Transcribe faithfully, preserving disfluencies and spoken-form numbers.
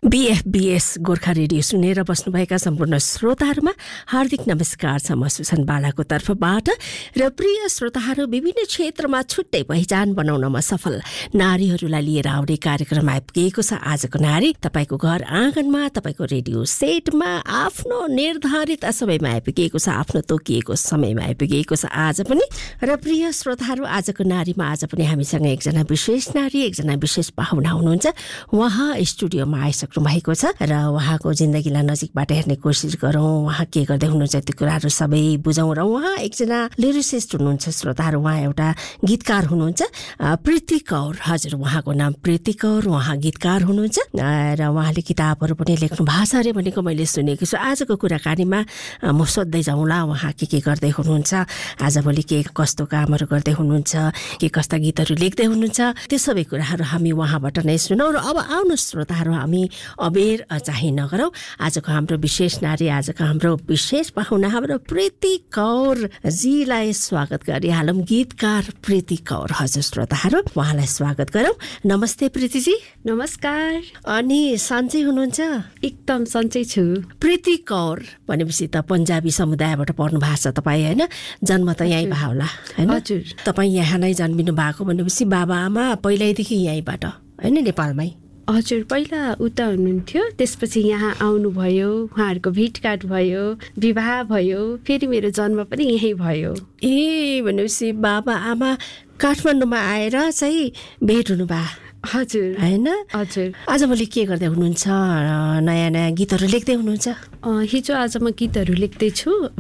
बीएफबीएस Gorkha radio सुनेर बस्नुभएका सम्पूर्ण श्रोताहरूमा हार्दिक नमस्कार छ। म सुसन बालाको तर्फबाट र प्रिय श्रोताहरू, विभिन्न क्षेत्रमा छुट्टै पहिचान बनाउनमा सफल नारीहरूलाई लिएर आउने कार्यक्रम आइपुगेको छ। आजको नारी तपाईको घर आँगनमा, तपाईको रेडियो सेटमा आफ्नो निर्धारित समयमा आइपुगेको छ, आफ्नो तोकिएको समयमा आइपुगेको छ आज पनि। र प्रिय श्रोताहरू, आजको नारीमा आज पनि हामीसँग एकजना विशेष नारी, एकजना विशेष पाहुना हुनुहुन्छ। उहाँ स्टुडियोमा आइसक्नु भएको छ र उहाँको जिन्दगीलाई नजिकबाट हेर्ने कोसिस गरौँ, उहाँ के गर्दै हुनुहुन्छ त्यो कुराहरू सबै बुझौँ। र उहाँ एकजना लिरिसिस्ट हुनुहुन्छ श्रोताहरू, उहाँ एउटा गीतकार हुनुहुन्छ, प्रीति कौर। हजुर, उहाँको नाम प्रीति कौर, उहाँ गीतकार हुनुहुन्छ र उहाँले किताबहरू पनि लेख्नु भएको छ अरे भनेको मैले सुनेको छु। आजको कुराकानीमा म सोध्दै जाउँला उहाँ के के गर्दै हुनुहुन्छ, आजभोलि के कस्तो कामहरू गर्दै हुनुहुन्छ, के कस्ता गीतहरू लेख्दै हुनुहुन्छ, त्यो सबै कुराहरू हामी उहाँबाट नै सुनौँ। र अब आउनु श्रोताहरू, हामी अबेर चाहिँ नगरौँ। आजको हाम्रो विशेष नारी, आजको हाम्रो विशेष पाहुना हाम्रो प्रीति कौर जीलाई स्वागत गरिहालौँ। गीतकार प्रीति कौर। हजुर श्रोताहरू, उहाँलाई स्वागत गरौँ। नमस्ते प्रीतिजी। नमस्कार। अनि सन्चै हुनुहुन्छ? एकदम सन्चै छु। प्रीति कौर भनेपछि त पन्जाबी समुदायबाट पढ्नु भएको छ तपाईँ, होइन? जन्म त यहीँ भयो होला, होइन? हजुर। तपाईँ यहाँ नै जन्मिनु भएको भनेपछि बाबा आमा पहिल्यैदेखि यहीँबाट, होइन, नेपालमै? हजुर, पहिला उता हुनुहुन्थ्यो, त्यसपछि यहाँ आउनुभयो, उहाँहरूको भेटघाट भयो, विवाह भयो, फेरि मेरो जन्म पनि यहीँ भयो। ए भनेपछि बाबा आमा काठमाडौँमा आएर चाहिँ भेट हुनुभयो? हजुर। होइन? हजुर। आजभोलि के गर्दै हुनुहुन्छ? नयाँ नयाँ गीतहरू लेख्दै हुनुहुन्छ? हिजो आज म गीतहरू लेख्दैछु।